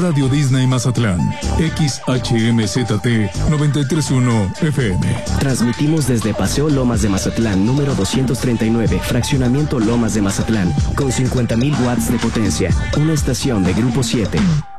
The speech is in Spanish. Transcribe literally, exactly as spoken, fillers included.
Radio Disney Mazatlán, X H M Z T noventa y tres punto uno F M. Transmitimos desde Paseo Lomas de Mazatlán, número doscientos treinta y nueve, Fraccionamiento Lomas de Mazatlán, con cincuenta mil watts de potencia. Una estación de Grupo siete.